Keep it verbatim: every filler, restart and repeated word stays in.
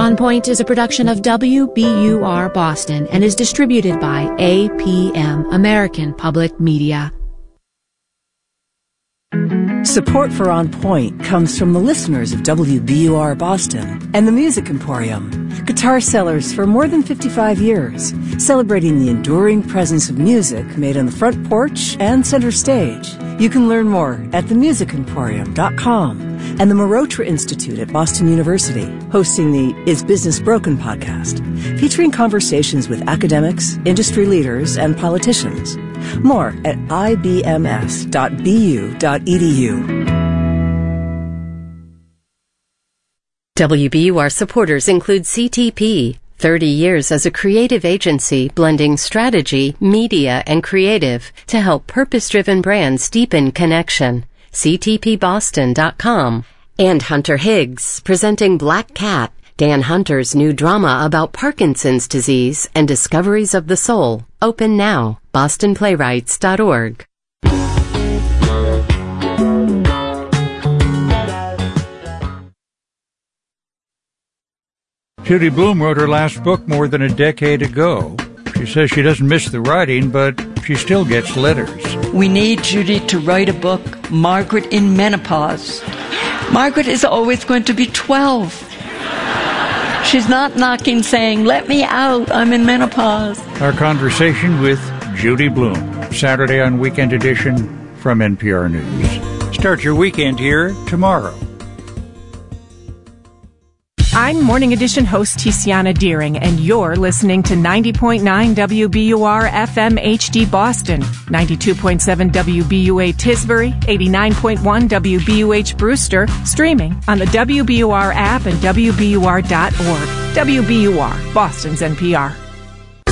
On Point is a production of W B U R Boston and is distributed by A P M, American Public Media. Support for On Point comes from the listeners of W B U R Boston and the Music Emporium, guitar sellers for more than fifty-five years, celebrating the enduring presence of music made on the front porch and center stage. You can learn more at the music emporium dot com and the Marotra Institute at Boston University, hosting the Is Business Broken podcast, featuring conversations with academics, industry leaders, and politicians. More at I B M S dot B U dot E D U. W B U R supporters include C T P, thirty years as a creative agency blending strategy, media, and creative to help purpose-driven brands deepen connection. C T P Boston dot com. And Hunter Higgs, presenting Black Cat, Dan Hunter's new drama about Parkinson's disease and discoveries of the soul. Open now. Boston Playwrights dot org. Judy Blume wrote her last book more than a decade ago. She says she doesn't miss the writing, but she still gets letters. We need Judy to write a book, Margaret in Menopause. Margaret is always going to be twelve. She's not knocking saying, let me out, I'm in menopause. Our conversation with Judy Blume, Saturday on Weekend Edition from N P R News. Start your weekend here tomorrow. I'm Morning Edition host Tiziana Deering, and you're listening to ninety point nine W B U R F M H D Boston, ninety-two point seven W B U A Tisbury, eighty-nine point one W B U H Brewster, streaming on the W B U R app and W B U R dot org. W B U R, Boston's N P R.